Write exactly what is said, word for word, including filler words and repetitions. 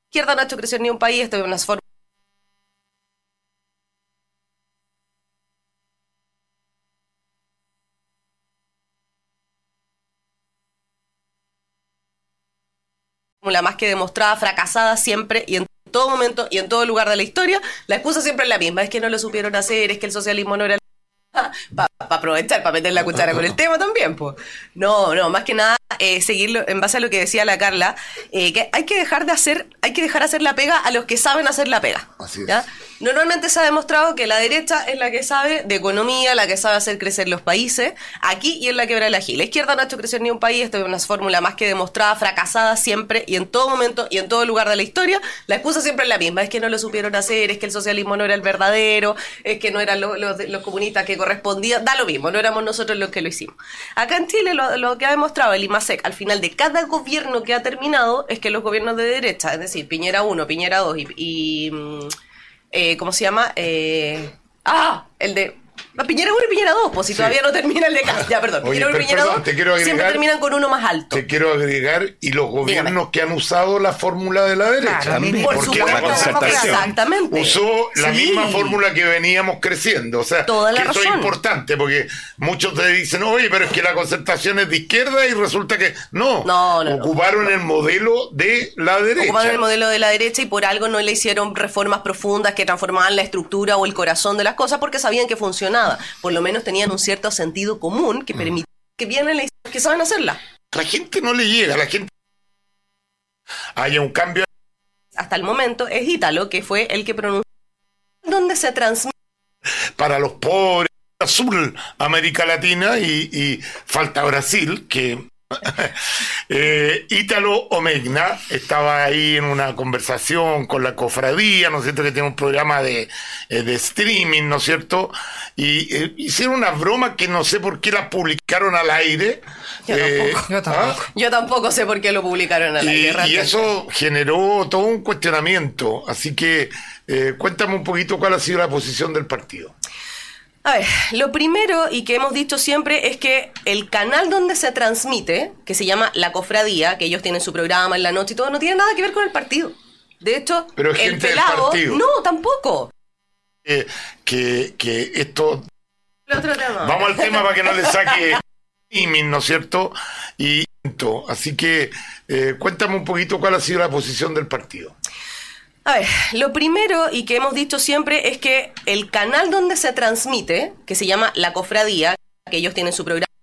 Izquierda no ha hecho crecer ni un país, esto es una fórmula más que demostrada, fracasada siempre y en todo momento y en todo lugar de la historia. La excusa siempre es la misma, es que no lo supieron hacer, es que el socialismo no era... Para pa aprovechar, para meter la cuchara con el tema también, pues. No, no, más que nada, eh, seguirlo en base a lo que decía la Carla, eh, que hay que dejar de hacer, hay que dejar hacer la pega a los que saben hacer la pega. Así es. ¿Ya? Normalmente se ha demostrado que la derecha es la que sabe de economía, la que sabe hacer crecer los países, aquí y en la quebra de la Gil. La izquierda no ha hecho crecer ni un país, esto es una fórmula más que demostrada, fracasada siempre y en todo momento y en todo lugar de la historia. La excusa siempre es la misma, es que no lo supieron hacer, es que el socialismo no era el verdadero, es que no eran los, los, los comunistas que correspondían, da lo mismo, no éramos nosotros los que lo hicimos. Acá en Chile lo, lo que ha demostrado el IMASEC al final de cada gobierno que ha terminado es que los gobiernos de derecha, es decir, Piñera uno, Piñera dos y... y Eh, ¿cómo se llama? Eh, ah, el de... Piñera uno y Piñera dos, pues si sí. Todavía no termina el de acá. Ya, perdón. Oye, Piñera uno y Piñera dos siempre terminan con uno más alto. Te quiero agregar, y los gobiernos Dígame. Que han usado la fórmula de la derecha. Claro, por porque supuesto, la concertación exactamente. usó la Sí. misma fórmula que veníamos creciendo. O sea, Toda la que eso razón. es importante, porque muchos te dicen, oye, pero es que la concertación es de izquierda, y resulta que no. No, no, Ocuparon no. el modelo de la derecha. Ocuparon el modelo de la derecha y por algo no le hicieron reformas profundas que transformaban la estructura o el corazón de las cosas porque sabían que funcionaba. Por lo menos tenían un cierto sentido común que permitía que vienen las que saben hacerla. La gente no le llega, la gente... Haya un cambio. Hasta el momento es Ítalo, que fue el que pronunció donde se transmite Para los pobres, azul América Latina, y, y falta Brasil, que eh, Ítalo Omegna estaba ahí en una conversación con la cofradía, ¿no es cierto?, que tiene un programa de, eh, de streaming, ¿no es cierto?, y eh, hicieron una broma que no sé por qué la publicaron al aire. Yo eh, tampoco. Yo tampoco. ¿ah? Yo tampoco sé por qué lo publicaron al Y, aire. y realmente. eso generó todo un cuestionamiento, así que eh, cuéntame un poquito cuál ha sido la posición del partido. A ver, lo primero y que hemos dicho siempre es que el canal donde se transmite, que se llama La Cofradía, que ellos tienen su programa en la noche y todo, no tiene nada que ver con el partido. De hecho, Pero es el gente del pelado... partido. No, tampoco. Eh, que, que esto... El otro tema. Vamos al tema para que no le saque streaming, ¿no es cierto? Y así que eh, cuéntame un poquito cuál ha sido la posición del partido. A ver, lo primero y que hemos dicho siempre es que el canal donde se transmite, que se llama La Cofradía, que ellos tienen su programa